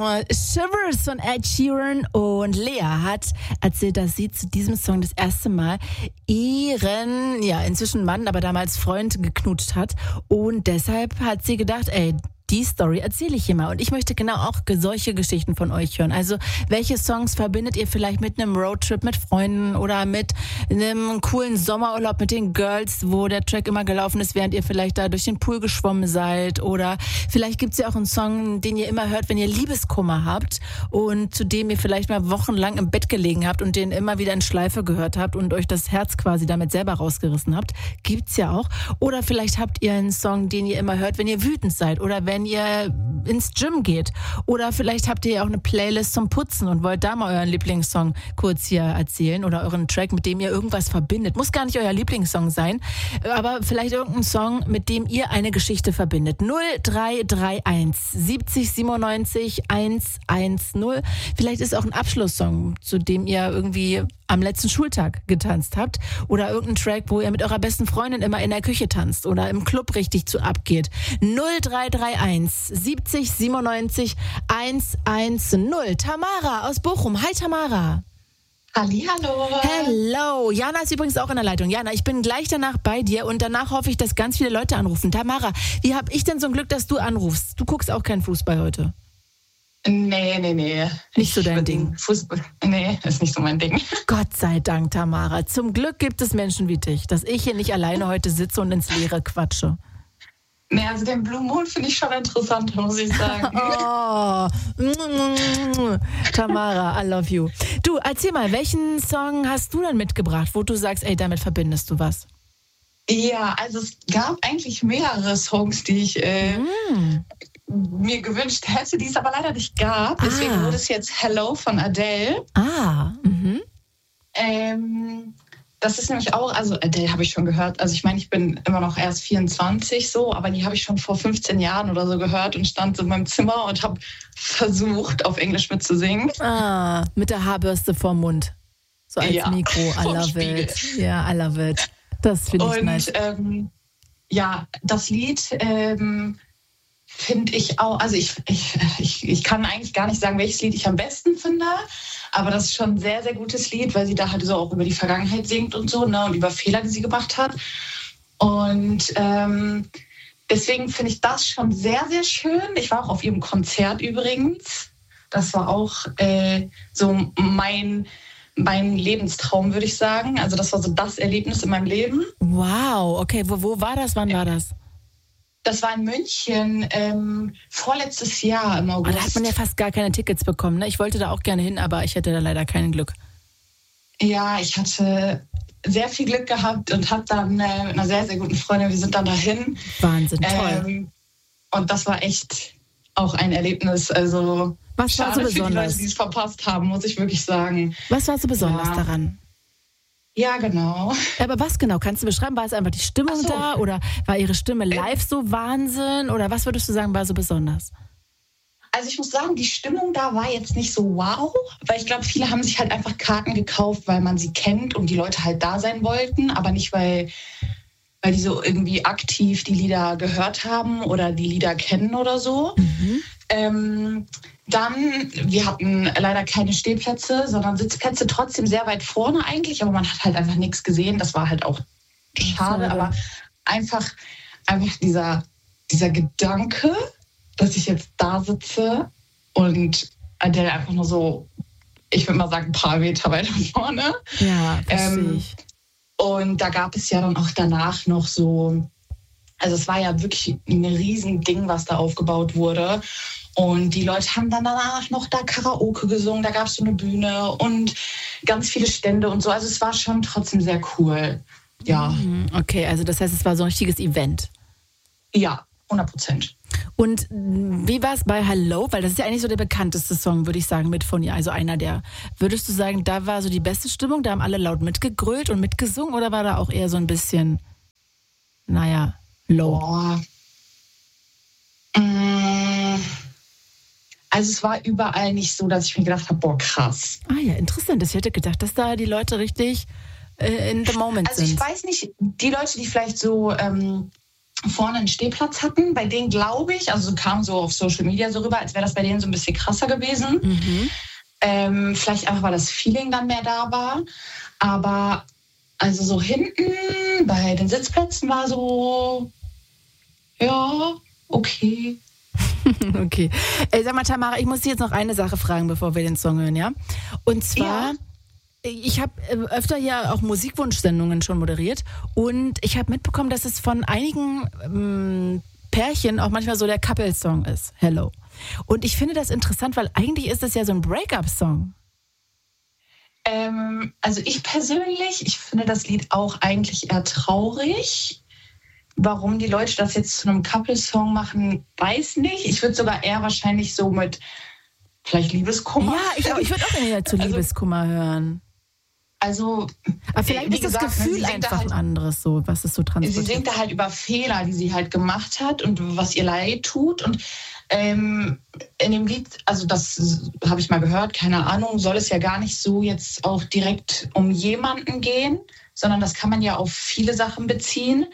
Shivers von Ed Sheeran und Lea hat erzählt, dass sie zu diesem Song das erste Mal ihren, inzwischen Mann, aber damals Freund geknutscht hat und deshalb hat sie gedacht, die Story erzähle ich hier mal. Und ich möchte genau auch solche Geschichten von euch hören. Also, welche Songs verbindet ihr vielleicht mit einem Roadtrip mit Freunden oder mit einem coolen Sommerurlaub mit den Girls, wo der Track immer gelaufen ist, während ihr vielleicht da durch den Pool geschwommen seid? Oder vielleicht gibt's ja auch einen Song, den ihr immer hört, wenn ihr Liebeskummer habt und zu dem ihr vielleicht mal wochenlang im Bett gelegen habt und den immer wieder in Schleife gehört habt und euch das Herz quasi damit selber rausgerissen habt. Gibt's ja auch. Oder vielleicht habt ihr einen Song, den ihr immer hört, wenn ihr wütend seid oder wenn ihr ins Gym geht. Oder vielleicht habt ihr ja auch eine Playlist zum Putzen und wollt da mal euren Lieblingssong kurz hier erzählen oder euren Track, mit dem ihr irgendwas verbindet. Muss gar nicht euer Lieblingssong sein, aber vielleicht irgendein Song, mit dem ihr eine Geschichte verbindet. 0331 70 97 110. Vielleicht ist auch ein Abschlusssong, zu dem ihr irgendwie am letzten Schultag getanzt habt oder irgendein Track, wo ihr mit eurer besten Freundin immer in der Küche tanzt oder im Club richtig zu abgeht. 0331 70 97 110. Tamara aus Bochum. Hi Tamara. Hallihallo. Hello. Jana ist übrigens auch in der Leitung. Jana, ich bin gleich danach bei dir und danach hoffe ich, dass ganz viele Leute anrufen. Tamara, wie habe ich denn so ein Glück, dass du anrufst? Du guckst auch keinen Fußball heute. Nee. Nicht so dein Ding? Fußball, nee, ist nicht so mein Ding. Gott sei Dank, Tamara. Zum Glück gibt es Menschen wie dich, dass ich hier nicht alleine heute sitze und ins Leere quatsche. Nee, also den Blue Moon finde ich schon interessant, muss ich sagen. Tamara, I love you. Du, erzähl mal, welchen Song hast du denn mitgebracht, wo du sagst, damit verbindest du was? Ja, also es gab eigentlich mehrere Songs, die ich mir gewünscht hätte, die es aber leider nicht gab. Deswegen wurde es jetzt Hello von Adele. Das ist nämlich auch, also Adele habe ich schon gehört. Also ich meine, ich bin immer noch erst 24 so, aber die habe ich schon vor 15 Jahren oder so gehört und stand so in meinem Zimmer und habe versucht, auf Englisch mitzusingen. Mit der Haarbürste vorm Mund. So als Mikro. I love it. Ja, I love it. Das finde ich nice. Und das Lied finde ich auch, also ich kann eigentlich gar nicht sagen, welches Lied ich am besten finde, aber das ist schon ein sehr, sehr gutes Lied, weil sie da halt so auch über die Vergangenheit singt und so, ne, und über Fehler, die sie gemacht hat. Und deswegen finde ich das schon sehr, sehr schön. Ich war auch auf ihrem Konzert übrigens. Das war auch so mein Lebenstraum, würde ich sagen. Also das war so das Erlebnis in meinem Leben. Wow, okay. Wo war das? Wann war das? Das war in München vorletztes Jahr im August. Da hat man ja fast gar keine Tickets bekommen. Ne? Ich wollte da auch gerne hin, aber ich hatte da leider kein Glück. Ja, ich hatte sehr viel Glück gehabt und habe dann mit einer sehr, sehr guten Freundin, wir sind dann dahin. Wahnsinn, toll. Und das war echt auch ein Erlebnis. Also was war so besonders? Für die Leute, die es verpasst haben, muss ich wirklich sagen. Was war so besonders daran? Ja, genau. Aber was genau? Kannst du beschreiben? War es einfach die Stimmung da oder war ihre Stimme live so Wahnsinn? Oder was würdest du sagen, war so besonders? Also ich muss sagen, die Stimmung da war jetzt nicht so wow, weil ich glaube, viele haben sich halt einfach Karten gekauft, weil man sie kennt und die Leute halt da sein wollten, aber nicht, weil die so irgendwie aktiv die Lieder gehört haben oder die Lieder kennen oder so. Dann, wir hatten leider keine Stehplätze, sondern Sitzplätze, trotzdem sehr weit vorne eigentlich, aber man hat halt einfach nichts gesehen. Das war halt auch schade, aber einfach dieser Gedanke, dass ich jetzt da sitze und Adele einfach nur so, ich würde mal sagen, ein paar Meter weiter vorne. Ja, verstehe ich. Und da gab es ja dann auch danach noch so, also es war ja wirklich ein Riesending, was da aufgebaut wurde. Und die Leute haben dann danach noch da Karaoke gesungen, da gab es so eine Bühne und ganz viele Stände und so. Also es war schon trotzdem sehr cool, ja. Okay, also das heißt, es war so ein richtiges Event. Ja, 100%. Und wie war es bei Hello? Weil das ist ja eigentlich so der bekannteste Song, würde ich sagen, mit von ihr. Also einer der. Würdest du sagen, da war so die beste Stimmung? Da haben alle laut mitgegrölt und mitgesungen? Oder war da auch eher so ein bisschen, low? Boah. Also es war überall nicht so, dass ich mir gedacht habe, boah, krass. Ja, interessant. Ich hätte gedacht, dass da die Leute richtig in the moment sind. Also ich weiß nicht, die Leute, die vielleicht so vorne einen Stehplatz hatten. Bei denen glaube ich, also kam so auf Social Media so rüber, als wäre das bei denen so ein bisschen krasser gewesen. Vielleicht einfach, weil das Feeling dann mehr da war. Aber also so hinten bei den Sitzplätzen war so, ja, okay. Okay. Sag mal, Tamara, ich muss dich jetzt noch eine Sache fragen, bevor wir den Song hören, ja? Und zwar, ich habe öfter ja auch Musikwunschsendungen schon moderiert und ich habe mitbekommen, dass es von einigen Pärchen auch manchmal so der Couple-Song ist, Hello. Und ich finde das interessant, weil eigentlich ist es ja so ein Break-up-Song. Also ich persönlich, ich finde das Lied auch eigentlich eher traurig. Warum die Leute das jetzt zu einem Couple-Song machen, weiß nicht. Ich würde sogar eher wahrscheinlich so mit vielleicht Liebeskummer. Ja, ich würde auch eher zu Liebeskummer hören. Also, aber vielleicht ist das Gefühl einfach ein anderes, so, was es so transportiert. Sie singt da halt über Fehler, die sie halt gemacht hat und was ihr leid tut. Und in dem Lied, also das habe ich mal gehört, keine Ahnung, soll es ja gar nicht so jetzt auch direkt um jemanden gehen, sondern das kann man ja auf viele Sachen beziehen.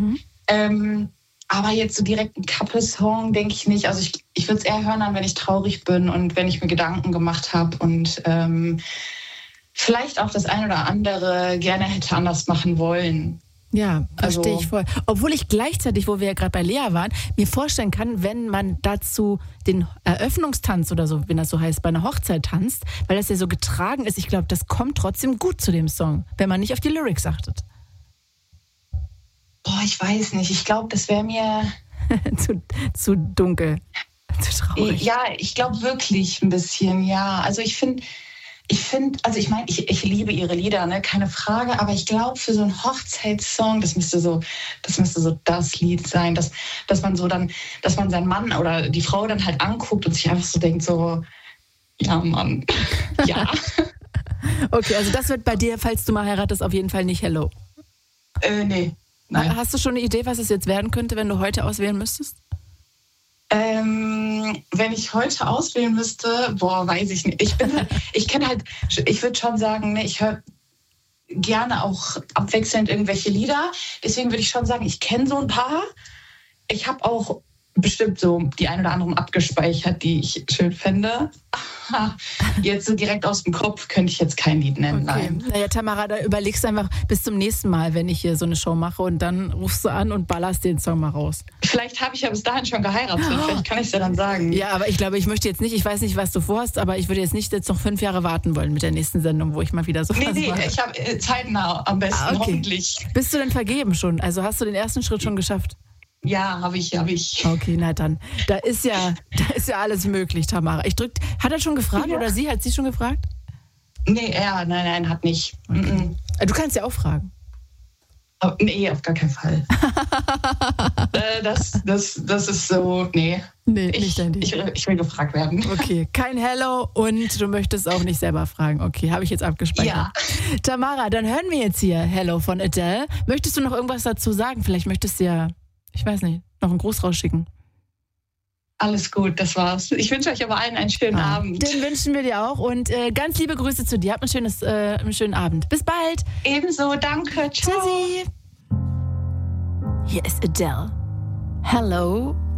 Aber jetzt so direkt ein Couple-Song, denke ich nicht. Also ich würde es eher hören, wenn ich traurig bin und wenn ich mir Gedanken gemacht habe und vielleicht auch das ein oder andere gerne hätte anders machen wollen. Ja, verstehe ich voll. Obwohl ich gleichzeitig, wo wir ja gerade bei Lea waren, mir vorstellen kann, wenn man dazu den Eröffnungstanz oder so, wenn das so heißt, bei einer Hochzeit tanzt, weil das ja so getragen ist, ich glaube, das kommt trotzdem gut zu dem Song, wenn man nicht auf die Lyrics achtet. Boah, ich weiß nicht. Ich glaube, das wäre mir zu dunkel, zu traurig. Ja, ich glaube wirklich ein bisschen, ja. Also ich meine, ich liebe ihre Lieder, ne, keine Frage, aber ich glaube, für so einen Hochzeitssong, das müsste so das Lied sein, dass man seinen Mann oder die Frau dann halt anguckt und sich einfach so denkt, so, ja, Mann, ja. Okay, also das wird bei dir, falls du mal heiratest, auf jeden Fall nicht Hello. Nee. Nein. Hast du schon eine Idee, was es jetzt werden könnte, wenn du heute auswählen müsstest? Wenn ich heute auswählen müsste, weiß ich nicht. Ich würde schon sagen, ne, ich höre gerne auch abwechselnd irgendwelche Lieder. Deswegen würde ich schon sagen, ich kenne so ein paar. Ich habe auch bestimmt so die ein oder anderen abgespeichert, die ich schön fände. Jetzt so direkt aus dem Kopf könnte ich jetzt kein Lied nennen. Okay. Nein. Naja, Tamara, da überlegst du einfach bis zum nächsten Mal, wenn ich hier so eine Show mache und dann rufst du an und ballerst den Song mal raus. Vielleicht habe ich ja bis dahin schon geheiratet, vielleicht kann ich es ja dann sagen. Ja, aber ich glaube, ich weiß nicht, was du vorhast, aber ich würde jetzt noch 5 Jahre warten wollen mit der nächsten Sendung, wo ich mal wieder so was mache. Nee, ich habe zeitnah am besten, hoffentlich. Bist du denn vergeben schon? Also hast du den ersten Schritt schon geschafft? Ja, habe ich. Okay, na dann. Da ist ja alles möglich, Tamara. Hat er schon gefragt oder hat sie schon gefragt? Nee, nein, hat nicht. Okay. Du kannst ja auch fragen. Oh, nee, auf gar keinen Fall. Das ist so, nee. Nee, nicht dein Ding. Ich will gefragt werden. Okay, kein Hello und du möchtest auch nicht selber fragen. Okay, habe ich jetzt abgespeichert. Ja. Tamara, dann hören wir jetzt hier Hello von Adele. Möchtest du noch irgendwas dazu sagen? Vielleicht möchtest du ja, ich weiß nicht, noch einen Gruß rausschicken. Alles gut, das war's. Ich wünsche euch aber allen einen schönen Abend. Den wünschen wir dir auch und ganz liebe Grüße zu dir. Habt einen schönen Abend. Bis bald. Ebenso, danke. Ciao. Tschüssi. Hier ist Adele. Hello